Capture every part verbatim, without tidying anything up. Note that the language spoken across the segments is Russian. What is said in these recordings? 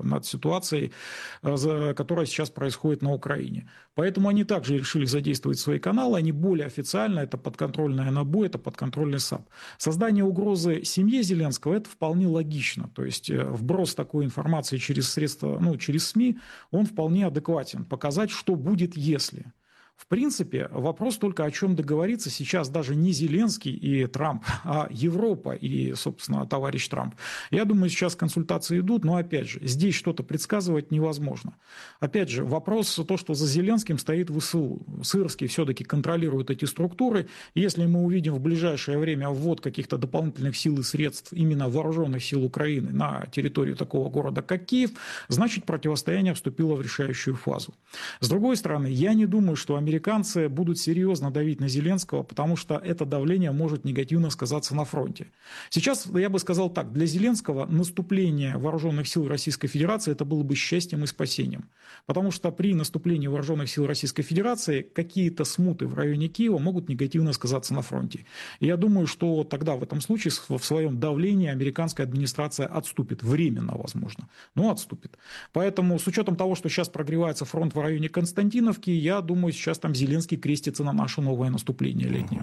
над ситуацией, которая сейчас происходит на Украине. Поэтому они также решили задействовать свои каналы, они более официально, это подконтрольное эн а бэ о, это подконтрольный САП. Создание угрозы семье Зеленского – это вполне логично. То есть вброс такой информации через средства, ну, через СМИ, он вполне адекватен. Показать, что будет, если. В принципе, вопрос только о чем договориться сейчас даже не Зеленский и Трамп, а Европа и, собственно, товарищ Трамп. Я думаю, сейчас консультации идут, но, опять же, здесь что-то предсказывать невозможно. Опять же, вопрос то, что за Зеленским стоит вэ эс у. Сырский все-таки контролирует эти структуры. Если мы увидим в ближайшее время ввод каких-то дополнительных сил и средств именно вооруженных сил Украины на территорию такого города, как Киев, значит, противостояние вступило в решающую фазу. С другой стороны, я не думаю, что американцы Американцы будут серьезно давить на Зеленского, потому что это давление может негативно сказаться на фронте. Сейчас, я бы сказал так, для Зеленского наступление вооруженных сил Российской Федерации это было бы счастьем и спасением. Потому что при наступлении вооруженных сил Российской Федерации какие-то смуты в районе Киева могут негативно сказаться на фронте. И я думаю, что тогда в этом случае в своем давлении американская администрация отступит. Временно, возможно, но отступит. Поэтому с учетом того, что сейчас прогревается фронт в районе Константиновки, я думаю, сейчас там Зеленский крестится на наше новое наступление летнее.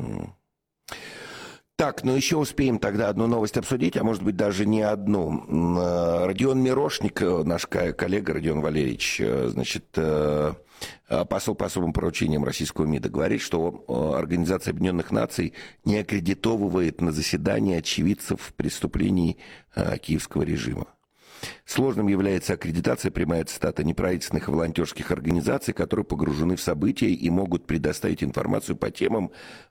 Так, ну еще успеем тогда одну новость обсудить, а может быть даже не одну. Родион Мирошник, наш коллега Родион Валерьевич, значит, посол по особым поручениям российского МИДа, говорит, что Организация Объединенных Наций не аккредитовывает на заседание очевидцев преступлений киевского режима. Сложным является аккредитация, прямая цитата, неправительственных и волонтерских организаций, которые погружены в события и могут предоставить информацию по темам,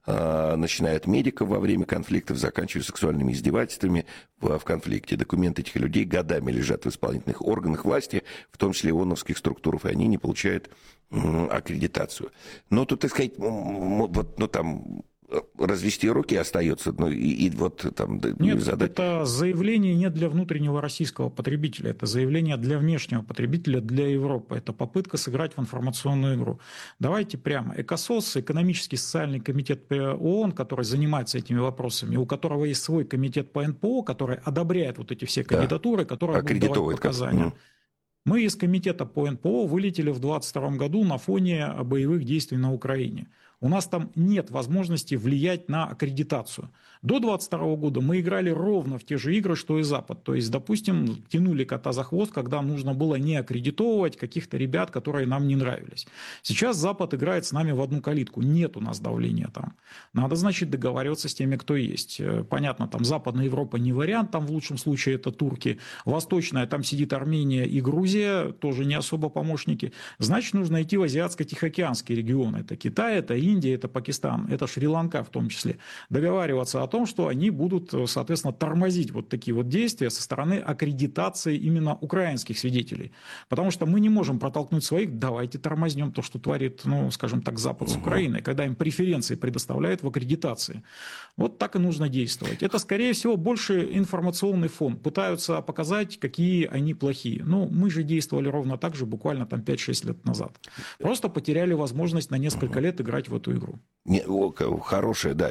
э, начиная от медиков во время конфликтов, заканчивая сексуальными издевательствами в, в конфликте. Документы этих людей годами лежат в исполнительных органах власти, в том числе ООНовских структурах, и они не получают э, аккредитацию. Но тут, так сказать, вот, ну там... развести руки остается, ну и, и вот там... Нет, задать... это заявление не для внутреннего российского потребителя, это заявление для внешнего потребителя, для Европы. Это попытка сыграть в информационную игру. Давайте прямо. ЭКОСОС, экономический социальный комитет ООН, который занимается этими вопросами, у которого есть свой комитет по эн пэ о, который одобряет вот эти все кандидатуры, да, которые будут давать показания. Как... Мы из комитета по эн пэ о вылетели в двадцать втором году на фоне боевых действий на Украине. У нас там нет возможности влиять на аккредитацию. До двадцать второго года мы играли ровно в те же игры, что и Запад. То есть, допустим, тянули кота за хвост, когда нужно было не аккредитовывать каких-то ребят, которые нам не нравились. Сейчас Запад играет с нами в одну калитку. Нет у нас давления там. Надо, значит, договариваться с теми, кто есть. Понятно, там Западная Европа не вариант, там в лучшем случае это турки. Восточная, там сидит Армения и Грузия, тоже не особо помощники. Значит, нужно идти в азиатско-тихоокеанский регион. Это Китай, это Индия, это Пакистан, это Шри-Ланка в том числе. Договариваться о том, что они будут, соответственно, тормозить вот такие вот действия со стороны аккредитации именно украинских свидетелей. Потому что мы не можем протолкнуть своих, давайте тормознем то, что творит, ну, скажем так, Запад с Украиной, когда им преференции предоставляют в аккредитации. Вот так и нужно действовать. Это, скорее всего, больше информационный фон. Пытаются показать, какие они плохие. Ну, мы же действовали ровно так же буквально там пять-шесть лет назад. Просто потеряли возможность на несколько лет играть в эту игру. Не, о, хорошее, да,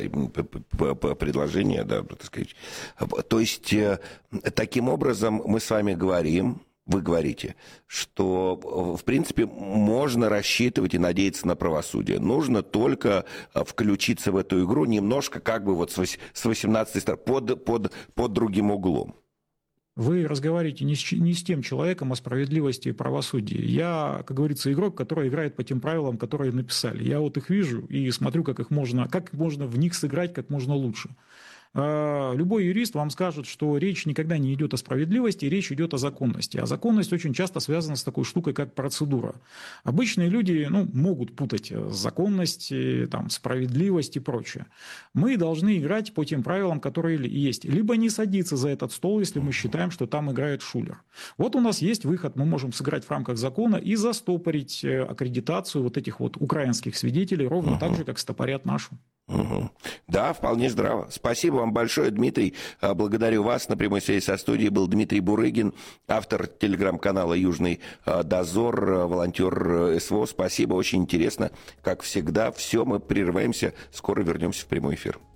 предложение, да, так сказать. То есть, таким образом, мы с вами говорим, вы говорите, что, в принципе, можно рассчитывать и надеяться на правосудие. Нужно только включиться в эту игру немножко, как бы вот с восемнадцатой стороны, под, под, под другим углом. Вы разговариваете не с, не с тем человеком о справедливости и правосудии. Я, как говорится, игрок, который играет по тем правилам, которые написали. Я вот их вижу и смотрю, как их можно, как можно в них сыграть как можно лучше. Любой юрист вам скажет, что речь никогда не идет о справедливости, речь идет о законности. А законность очень часто связана с такой штукой, как процедура. Обычные люди, ну, могут путать законность, там, справедливость и прочее. Мы должны играть по тем правилам, которые есть. Либо не садиться за этот стол, если мы считаем, что там играет шулер. Вот у нас есть выход, мы можем сыграть в рамках закона и застопорить аккредитацию вот этих вот украинских свидетелей, ровно uh-huh. так же, как стопорят нашу. Угу. Да, вполне здраво. Спасибо вам большое, Дмитрий. Благодарю вас. На прямой связи со студией был Дмитрий Бурыгин, автор телеграм-канала «Южный дозор», волонтер эс вэ о. Спасибо, очень интересно. Как всегда, все, мы прерываемся. Скоро вернемся в прямой эфир.